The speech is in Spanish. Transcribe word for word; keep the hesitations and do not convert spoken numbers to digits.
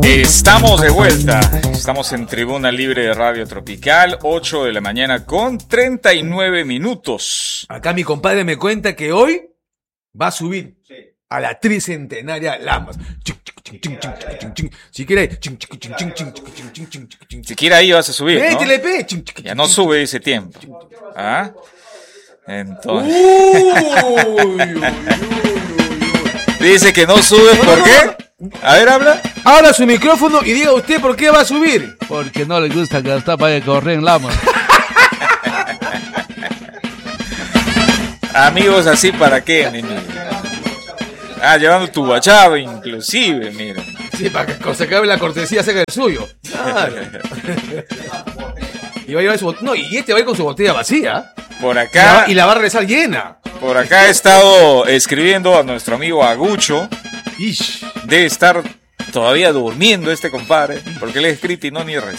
Estamos de vuelta, estamos en Tribuna Libre de Radio Tropical, ocho de la mañana con treinta y nueve minutos. Acá mi compadre me cuenta que hoy va a subir a la tricentenaria Lamas. Si quiere, si quiere ahí vas a subir, ¿no? Métele, pe. Ya no sube ese tiempo. ¿Ah? Entonces... Uy, uy, uy, uy, uy. Dice que no sube, ¿por qué? A ver, habla. Abra su micrófono y diga usted por qué va a subir. Porque no le gusta gastar para correr en Lamas. Amigos, así para qué, mi amigo. Ah, llevando tu bachado inclusive, mira. Sí, para que se acabe la cortesía cerca del suyo. Claro. Y va a llevar su bot- No, y este va a ir con su botella vacía. Por Y la, acá, va, y la va a regresar llena. por acá he estado escribiendo a nuestro amigo Agucho. Ish. Debe estar todavía durmiendo este compadre, porque le he escrito y no ni responde.